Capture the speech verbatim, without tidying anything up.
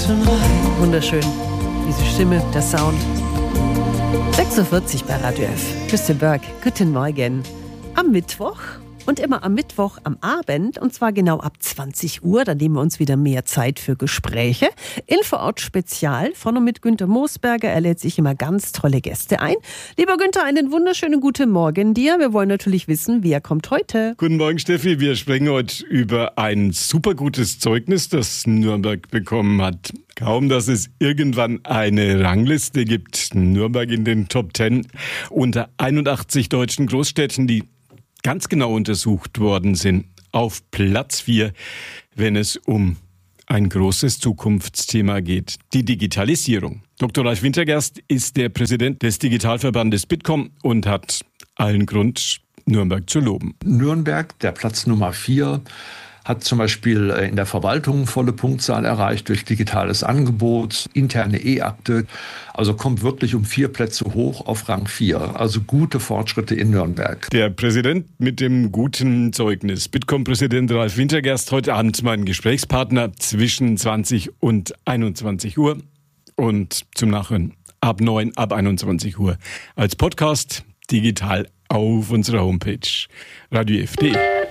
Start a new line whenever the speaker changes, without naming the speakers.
Wunderschön. Diese Stimme, der Sound. sechs Uhr vierzig bei Radio F. Christian Berg, guten Morgen. Am Mittwoch und immer am Mittwoch am Abend, und zwar genau ab zwanzig Uhr, da nehmen wir uns wieder mehr Zeit für Gespräche. Infoort Spezial von und mit Günther Moosberger. Er lädt sich immer ganz tolle Gäste ein. Lieber Günther, einen wunderschönen guten Morgen dir. Wir wollen natürlich wissen, wer kommt heute.
Guten Morgen, Steffi. Wir sprechen heute über ein super gutes Zeugnis, das Nürnberg bekommen hat. Kaum, dass es irgendwann eine Rangliste gibt. Nürnberg in den Top Ten unter einundachtzig deutschen Großstädten, die ganz genau untersucht worden sind, auf Platz vier, wenn es um ein großes Zukunftsthema geht, die Digitalisierung. Doktor Ralf Wintergerst ist der Präsident des Digitalverbandes Bitkom und hat allen Grund, Nürnberg zu loben.
Nürnberg, der Platz Nummer vier, hat zum Beispiel in der Verwaltung volle Punktzahl erreicht durch digitales Angebot, interne E-Akte. Also kommt wirklich um vier Plätze hoch auf Rang vier. Also gute Fortschritte in Nürnberg.
Der Präsident mit dem guten Zeugnis, Bitkom-Präsident Ralf Wintergerst, heute Abend mein Gesprächspartner zwischen zwanzig und einundzwanzig Uhr und zum Nachhören ab neun, ab einundzwanzig Uhr als Podcast digital auf unserer Homepage radio f punkt de.